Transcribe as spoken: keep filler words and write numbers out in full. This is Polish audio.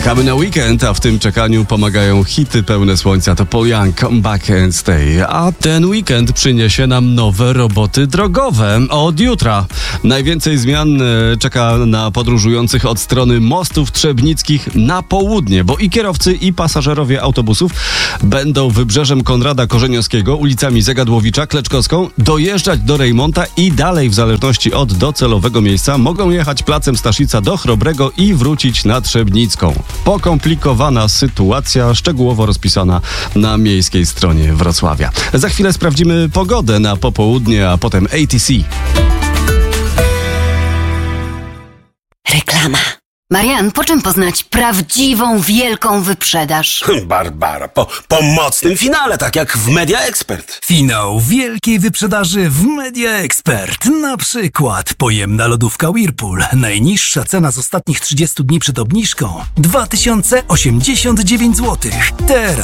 Czekamy na weekend, a w tym czekaniu pomagają hity pełne słońca. To Paul Young, Come Back and Stay. A ten weekend przyniesie nam nowe roboty drogowe. Od jutra najwięcej zmian czeka na podróżujących od strony mostów trzebnickich na południe, bo i kierowcy, i pasażerowie autobusów będą wybrzeżem Konrada Korzeniowskiego, ulicami Zegadłowicza, Kleczkowską, dojeżdżać do Rejmonta i dalej w zależności od docelowego miejsca mogą jechać placem Staszica do Chrobrego i wrócić na Trzebnicką. Pokomplikowana sytuacja, szczegółowo rozpisana na miejskiej stronie Wrocławia. Za chwilę sprawdzimy pogodę na popołudnie, a potem A T C. Reklama. Marian, po czym poznać prawdziwą, wielką wyprzedaż? Barbara, po, po mocnym finale, tak jak w Media Expert. Finał wielkiej wyprzedaży w Media Expert. Na przykład pojemna lodówka Whirlpool. Najniższa cena z ostatnich trzydziestu dni przed obniżką dwa tysiące osiemdziesiąt dziewięć złotych. Teraz